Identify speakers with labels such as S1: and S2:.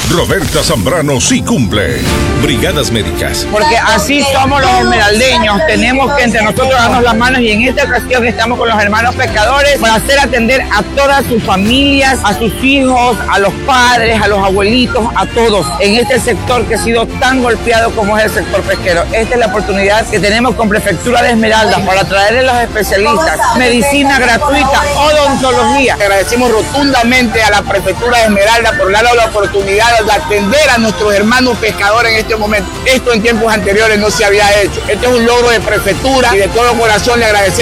S1: Roberta Zambrano sí cumple. Brigadas médicas.
S2: Porque así somos los esmeraldeños. Tenemos que entre nosotros darnos las manos y en esta ocasión estamos con los hermanos pescadores para hacer atender a todas sus familias, a sus hijos, a los padres, a los abuelitos, a todos en este sector que ha sido tan golpeado como es el sector pesquero. Esta es la oportunidad que tenemos con Prefectura de Esmeraldas para traerle a los especialistas medicina gratuita, odontología.
S3: Agradecemos rotundamente a la Prefectura de Esmeraldas por darnos la oportunidad de atender a nuestros hermanos pescadores en este momento. Esto en tiempos anteriores no se había hecho. Este es un logro de Prefectura y de todo corazón le agradecemos.